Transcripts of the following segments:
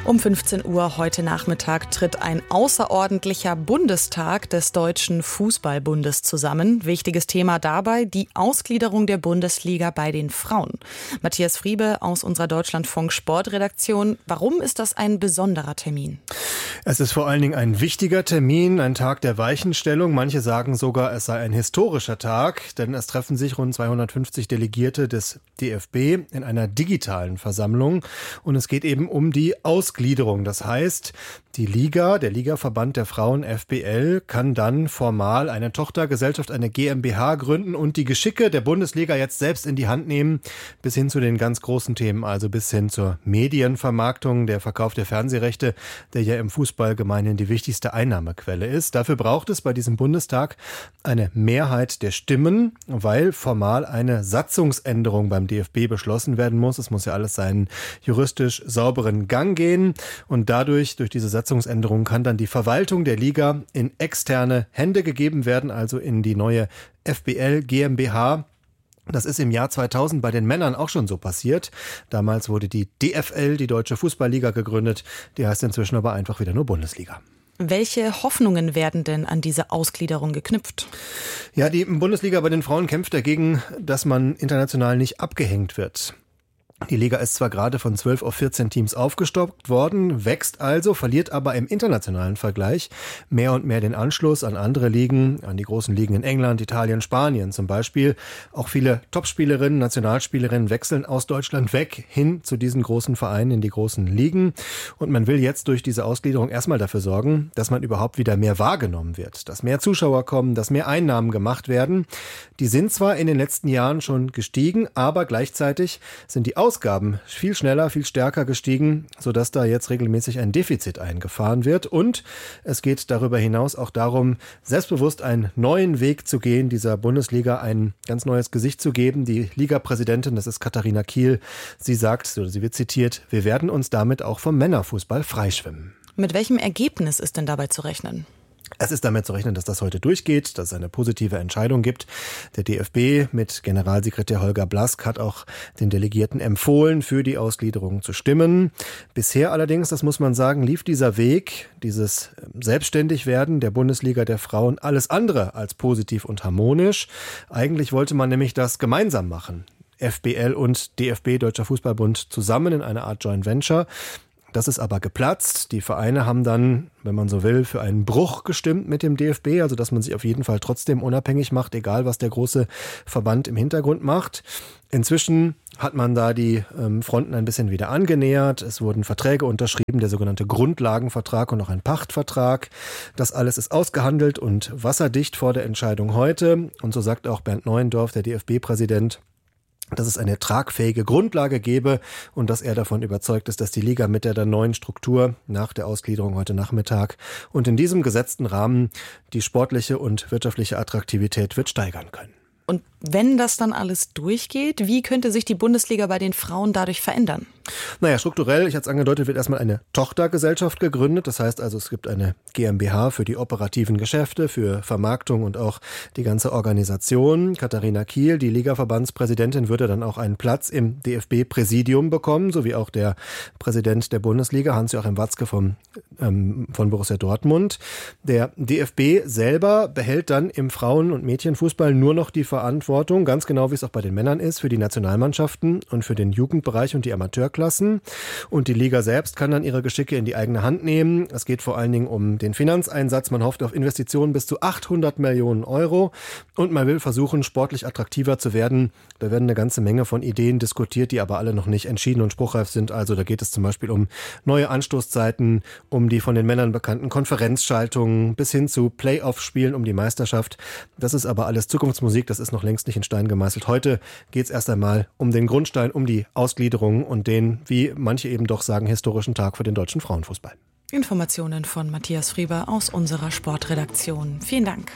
Um 15 Uhr heute Nachmittag tritt ein außerordentlicher Bundestag des Deutschen Fußballbundes zusammen. Wichtiges Thema dabei die Ausgliederung der Bundesliga bei den Frauen. Matthias Friebe aus unserer Deutschlandfunk Sportredaktion. Warum ist das ein besonderer Termin? Es ist vor allen Dingen ein wichtiger Termin, ein Tag der Weichenstellung. Manche sagen sogar, es sei ein historischer Tag, denn es treffen sich rund 250 Delegierte des DFB in einer digitalen Versammlung. Und es geht eben um die Ausgliederung. Das heißt, die Liga, der Ligaverband der Frauen FBL, kann dann formal eine Tochtergesellschaft, eine GmbH gründen und die Geschicke der Bundesliga jetzt selbst in die Hand nehmen, bis hin zu den ganz großen Themen, also bis hin zur Medienvermarktung, der Verkauf der Fernsehrechte, der ja im Fußball gemeinhin die wichtigste Einnahmequelle ist. Dafür braucht es bei diesem Bundestag eine Mehrheit der Stimmen, weil formal eine Satzungsänderung beim DFB beschlossen werden muss. Es muss ja alles seinen juristisch sauberen Gang gehen und durch diese Satzungsänderung kann dann die Verwaltung der Liga in externe Hände gegeben werden, also in die neue FBL GmbH. Das ist im Jahr 2000 bei den Männern auch schon so passiert. Damals wurde die DFL, die Deutsche Fußballliga, gegründet. Die heißt inzwischen aber einfach wieder nur Bundesliga. Welche Hoffnungen werden denn an diese Ausgliederung geknüpft? Ja, die Bundesliga bei den Frauen kämpft dagegen, dass man international nicht abgehängt wird. Die Liga ist zwar gerade von 12 auf 14 Teams aufgestockt worden, wächst also, verliert aber im internationalen Vergleich mehr und mehr den Anschluss an andere Ligen, an die großen Ligen in England, Italien, Spanien zum Beispiel. Auch viele Topspielerinnen, Nationalspielerinnen wechseln aus Deutschland weg hin zu diesen großen Vereinen in die großen Ligen. Und man will jetzt durch diese Ausgliederung erstmal dafür sorgen, dass man überhaupt wieder mehr wahrgenommen wird, dass mehr Zuschauer kommen, dass mehr Einnahmen gemacht werden. Die sind zwar in den letzten Jahren schon gestiegen, aber gleichzeitig sind die Ausgaben viel schneller, viel stärker gestiegen, sodass da jetzt regelmäßig ein Defizit eingefahren wird. Und es geht darüber hinaus auch darum, selbstbewusst einen neuen Weg zu gehen, dieser Bundesliga ein ganz neues Gesicht zu geben. Die Liga-Präsidentin, das ist Katharina Kiel, sie sagt, oder sie wird zitiert, wir werden uns damit auch vom Männerfußball freischwimmen. Mit welchem Ergebnis ist denn dabei zu rechnen? Es ist damit zu rechnen, dass das heute durchgeht, dass es eine positive Entscheidung gibt. Der DFB mit Generalsekretär Holger Blask hat auch den Delegierten empfohlen, für die Ausgliederung zu stimmen. Bisher allerdings, das muss man sagen, lief dieser Weg, dieses Selbstständigwerden der Bundesliga der Frauen, alles andere als positiv und harmonisch. Eigentlich wollte man nämlich das gemeinsam machen. FBL und DFB, Deutscher Fußballbund, zusammen in einer Art Joint Venture. Das ist aber geplatzt. Die Vereine haben dann, wenn man so will, für einen Bruch gestimmt mit dem DFB, also dass man sich auf jeden Fall trotzdem unabhängig macht, egal was der große Verband im Hintergrund macht. Inzwischen hat man da die Fronten ein bisschen wieder angenähert. Es wurden Verträge unterschrieben, der sogenannte Grundlagenvertrag und auch ein Pachtvertrag. Das alles ist ausgehandelt und wasserdicht vor der Entscheidung heute. Und so sagt auch Bernd Neuendorf, der DFB-Präsident, dass es eine tragfähige Grundlage gebe und dass er davon überzeugt ist, dass die Liga mit der neuen Struktur nach der Ausgliederung heute Nachmittag und in diesem gesetzten Rahmen die sportliche und wirtschaftliche Attraktivität wird steigern können. Und wenn das dann alles durchgeht, wie könnte sich die Bundesliga bei den Frauen dadurch verändern? Naja, strukturell, ich hatte es angedeutet, wird erstmal eine Tochtergesellschaft gegründet. Das heißt also, es gibt eine GmbH für die operativen Geschäfte, für Vermarktung und auch die ganze Organisation. Katharina Kiel, die Ligaverbandspräsidentin, würde dann auch einen Platz im DFB-Präsidium bekommen, sowie auch der Präsident der Bundesliga, Hans-Joachim Watzke von Borussia Dortmund. Der DFB selber behält dann im Frauen- und Mädchenfußball nur noch die Verantwortung, ganz genau wie es auch bei den Männern ist, für die Nationalmannschaften und für den Jugendbereich und die Amateurklassen. Und die Liga selbst kann dann ihre Geschicke in die eigene Hand nehmen. Es geht vor allen Dingen um den Finanzeinsatz. Man hofft auf Investitionen bis zu 800 Millionen Euro. Und man will versuchen, sportlich attraktiver zu werden. Da werden eine ganze Menge von Ideen diskutiert, die aber alle noch nicht entschieden und spruchreif sind. Also da geht es zum Beispiel um neue Anstoßzeiten, um die von den Männern bekannten Konferenzschaltungen bis hin zu Playoff-Spielen um die Meisterschaft. Das ist aber alles Zukunftsmusik. Das ist noch längst nicht in Stein gemeißelt. Heute geht es erst einmal um den Grundstein, um die Ausgliederung und den, wie manche eben doch sagen, historischen Tag für den deutschen Frauenfußball. Informationen von Matthias Friebe aus unserer Sportredaktion. Vielen Dank.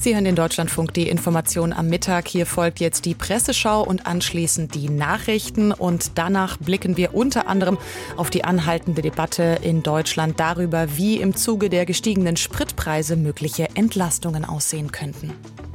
Sie hören den Deutschlandfunk, die Information am Mittag. Hier folgt jetzt die Presseschau und anschließend die Nachrichten. Und danach blicken wir unter anderem auf die anhaltende Debatte in Deutschland darüber, wie im Zuge der gestiegenen Spritpreise mögliche Entlastungen aussehen könnten.